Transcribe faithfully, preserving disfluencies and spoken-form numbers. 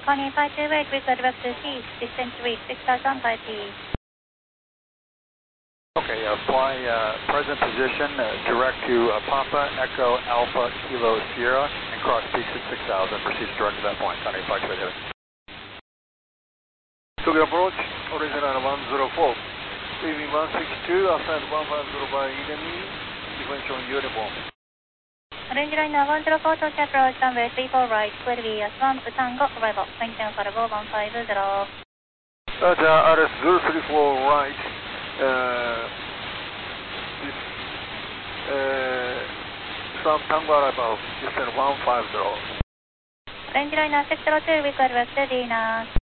Connie five two eight, request direct to T, distance reach six thousand by T. Okay, uh, fly uh, present position, uh, direct to uh, Papa Echo Alpha Kilo Sierra and cross peaks at six thousand. Proceed direct to that point. Connie five two eight, heading. Tokyo approach, original one zero four. Leaving one six two, ascend one five zero by enemy, differential uniform. Range liner one zero four, Tokyo approach, runway three four right, clear V S one, Tango, arrival, maintain cargo one five zero. Roger, R S zero three four right, uh, this, uh, from Tango arrival, distance one five zero. Range liner six zero two, request direct to Venus.